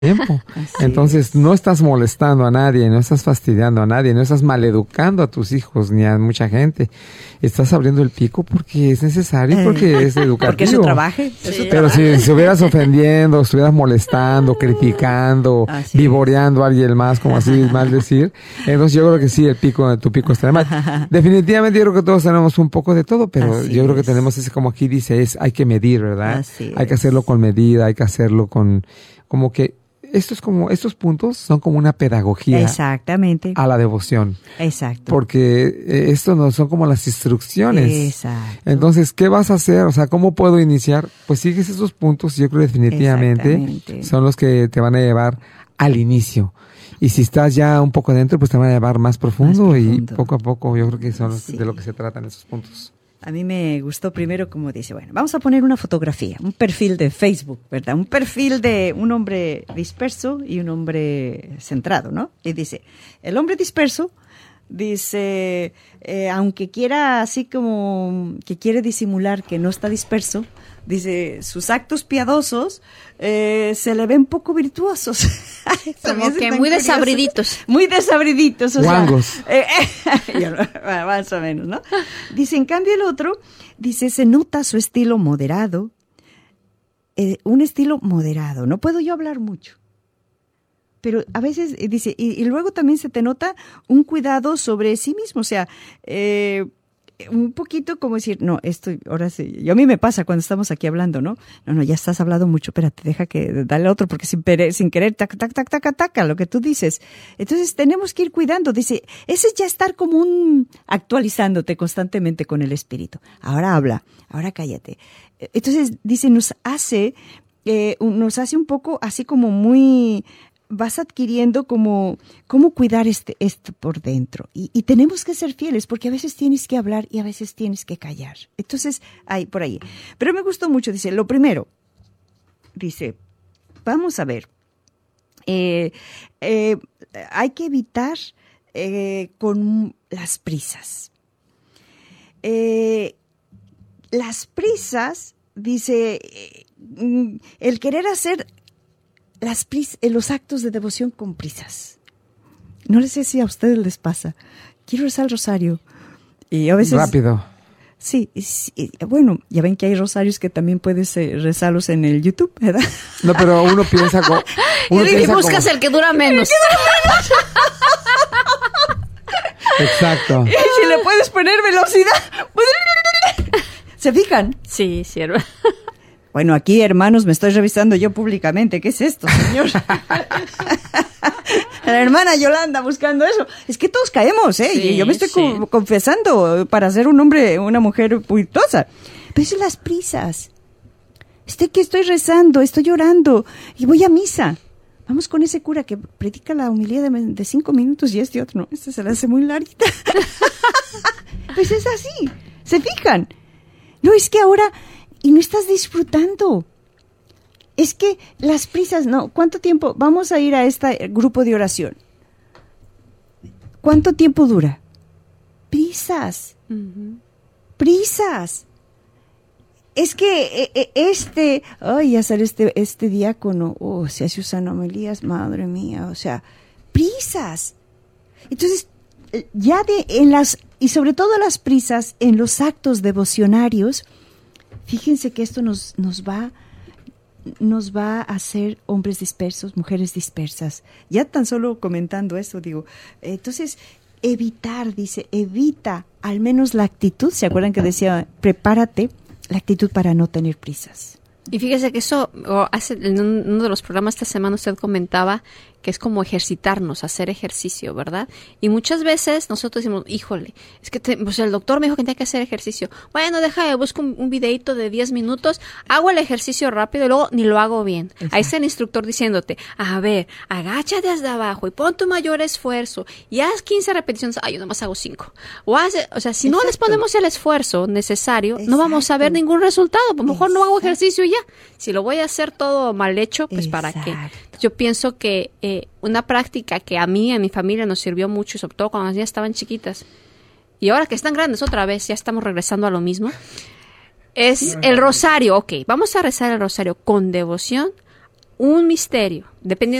tiempo. Así Entonces, es. no estás molestando a nadie, no estás fastidiando a nadie, no estás maleducando a tus hijos ni a mucha gente. Estás abriendo el pico porque es necesario, porque es educativo. Porque es su trabajo. Pero si estuvieras ofendiendo, estuvieras molestando, criticando, Así vivoreando a alguien más, como así mal decir, entonces yo creo que sí, tu pico está de mal. Definitivamente yo creo que todos tenemos un poco de todo, pero Así yo creo que es. tenemos ese, como aquí dice, hay que medir, ¿verdad? Así Hay que es. hacerlo con medida, hay que hacerlo como que estos puntos son como una pedagogía Exactamente. a la devoción. Exacto. Porque esto no son como las instrucciones. Exacto. Entonces, ¿qué vas a hacer? O sea, ¿cómo puedo iniciar? Pues sigues esos puntos, yo creo definitivamente Exactamente. son los que te van a llevar al inicio. Y si estás ya un poco dentro, pues te van a llevar más profundo y profundo. poco a poco yo creo que son Sí. de lo que se tratan esos puntos. A mí me gustó primero como dice, bueno, vamos a poner una fotografía, un perfil de Facebook, ¿verdad? Un perfil de un hombre disperso y un hombre centrado, ¿no? Y dice, el hombre disperso dice, aunque quiera así como que quiere disimular que no está disperso, dice, sus actos piadosos se le ven poco virtuosos. Como que muy desabriditos. Muy desabriditos. O Guangos. sea, más o menos, ¿no? Dice, en cambio el otro, dice, se nota su estilo moderado, un estilo moderado. No puedo yo hablar mucho. Pero a veces, dice, y luego también se te nota un cuidado sobre sí mismo, o sea, un poquito como decir, no, esto, ahora sí, y a mí me pasa cuando estamos aquí hablando, ¿no? No, ya estás hablando mucho, espérate, deja que dale otro, porque sin querer, tac, lo que tú dices. Entonces tenemos que ir cuidando, dice, ese es ya estar como actualizándote constantemente con el espíritu. Ahora habla, ahora cállate. Entonces, dice, nos hace un poco así como muy, vas adquiriendo como cómo cuidar esto por dentro. Y tenemos que ser fieles, porque a veces tienes que hablar y a veces tienes que callar. Entonces, por ahí. Pero me gustó mucho, dice, lo primero, dice, vamos a ver, hay que evitar con las prisas. Las prisas, dice, el querer hacer los actos de devoción con prisas. No sé si a ustedes les pasa. Quiero rezar el rosario. Y a veces... Rápido. Sí, bueno, ya ven que hay rosarios que también puedes rezarlos en el YouTube, ¿verdad? No, pero uno piensa como... Y buscas el que dura menos. Exacto. Y si le puedes poner velocidad. ¿Se fijan? Sí, sierva. Bueno, aquí, hermanos, me estoy revisando yo públicamente. ¿Qué es esto, señor? La hermana Yolanda buscando eso. Es que todos caemos, ¿eh? Sí, Y yo me estoy sí. confesando para ser un hombre, una mujer virtuosa. Pero eso es las prisas. Estoy rezando, estoy llorando y voy a misa. Vamos con ese cura que predica la homilía de 5 minutos y este otro, no, este se le hace muy larguita. Pues es así. ¿Se fijan? No, es que ahora... Y no estás disfrutando. Es que las prisas, no. ¿Cuánto tiempo? Vamos a ir a este grupo de oración. ¿Cuánto tiempo dura? Prisas. Uh-huh. Prisas. Es que ya sale este diácono. Oh, se hace usan homilías, madre mía. O sea, prisas. Entonces, y sobre todo las prisas en los actos devocionarios. Fíjense que esto nos va a hacer hombres dispersos, mujeres dispersas. Ya tan solo comentando esto, digo, entonces, evita al menos la actitud, ¿se acuerdan que decía, prepárate, la actitud para no tener prisas? Y fíjese que eso, en uno de los programas esta semana usted comentaba que es como ejercitarnos, hacer ejercicio, ¿verdad? Y muchas veces nosotros decimos, híjole, es que pues el doctor me dijo que tenía que hacer ejercicio. Bueno, busco un videito de 10 minutos, hago el ejercicio rápido y luego ni lo hago bien. Exacto. Ahí está el instructor diciéndote, a ver, agáchate hasta abajo y pon tu mayor esfuerzo y haz 15 repeticiones. Yo nomás hago 5. O sea, si no les ponemos el esfuerzo necesario, no vamos a ver ningún resultado. Pues mejor no hago ejercicio y ya. Si lo voy a hacer todo mal hecho, pues ¿para qué? Yo pienso que una práctica que a mí, a mi familia nos sirvió mucho, sobre todo cuando las niñas estaban chiquitas, y ahora que están grandes otra vez, ya estamos regresando a lo mismo, es el rosario. Ok, vamos a rezar el rosario con devoción un misterio, dependiendo